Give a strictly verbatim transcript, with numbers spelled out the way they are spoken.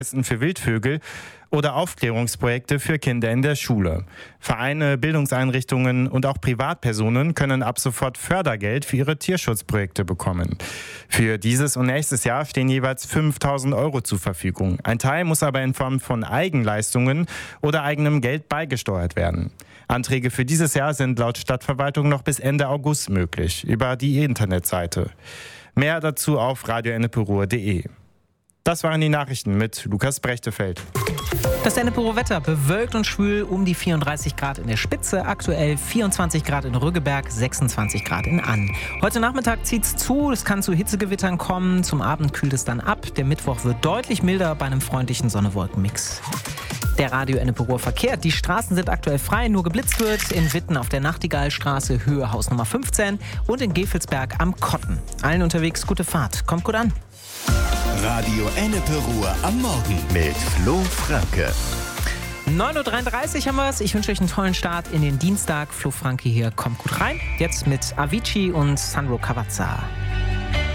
für Wildvögel oder Aufklärungsprojekte für Kinder in der Schule. Vereine, Bildungseinrichtungen und auch Privatpersonen können ab sofort Fördergeld für ihre Tierschutzprojekte bekommen. Für dieses und nächstes Jahr stehen jeweils fünftausend Euro zur Verfügung. Ein Teil muss aber in Form von Eigenleistungen oder eigenem Geld beigesteuert werden. Anträge für dieses Jahr sind laut Stadtverwaltung noch bis Ende August möglich, über die Internetseite. Mehr dazu auf radio enneperuhr punkt de. Das waren die Nachrichten mit Lukas Brechtefeld. Das Enneperuhr-Wetter bewölkt und schwül um die vierunddreißig Grad in der Spitze, aktuell vierundzwanzig Grad in Rüggeberg, sechsundzwanzig Grad in Ann. Heute Nachmittag zieht's zu, es kann zu Hitzegewittern kommen, zum Abend kühlt es dann ab. Der Mittwoch wird deutlich milder bei einem freundlichen Sonne-Wolken-Mix. Der Radio Enneperuhr verkehrt. Die Straßen sind aktuell frei, nur geblitzt wird. In Witten auf der Nachtigallstraße, Höhe Haus Nummer fünfzehn und in Gevelsberg am Kotten. Allen unterwegs gute Fahrt. Kommt gut an. Radio Enneperuhr am Morgen mit Flo Franke. neun Uhr dreiunddreißig haben wir es. Ich wünsche euch einen tollen Start in den Dienstag. Flo Franke hier, kommt gut rein. Jetzt mit Avicii und Sandro Cavazza.